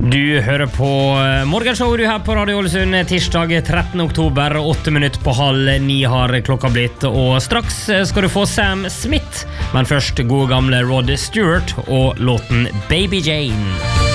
Du hører på Morgenshow du her på Radio Ålesund tirsdag 13. oktober 8 minutter på 8:30 har klokka blitt og straks skal du få Sam Smith men først gode gamle Rod Stewart og låten Baby Jane